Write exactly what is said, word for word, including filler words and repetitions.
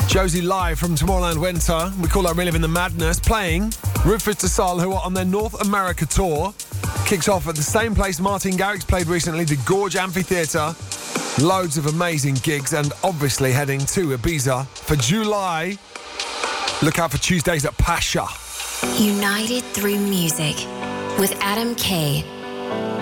Josie live from Tomorrowland Winter. We call that Reliving the Madness. Playing Rufus Du Sol, who are on their North America tour. Kicks off at the same place Martin Garrix played recently, the Gorge Amphitheatre. Loads of amazing gigs, and obviously heading to Ibiza for July. Look out for Tuesdays at Pasha. United through music with Adam Kay.